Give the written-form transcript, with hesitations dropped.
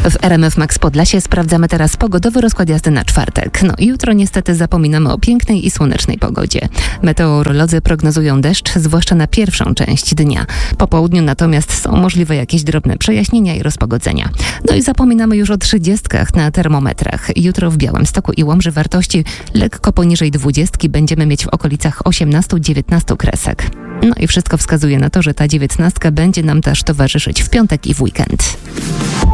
W RMF Max Podlasie sprawdzamy teraz pogodowy rozkład jazdy na czwartek. I jutro niestety zapominamy o pięknej i słonecznej pogodzie. Meteorolodzy prognozują deszcz, zwłaszcza na pierwszą część dnia. Po południu natomiast są możliwe jakieś drobne przejaśnienia i rozpogodzenia. I zapominamy już o 30 na termometrach. Jutro w Białymstoku i Łomży wartości lekko poniżej 20 będziemy mieć w okolicach 18-19 kresek. I wszystko wskazuje na to, że ta 19 będzie nam też towarzyszyć w piątek i w weekend.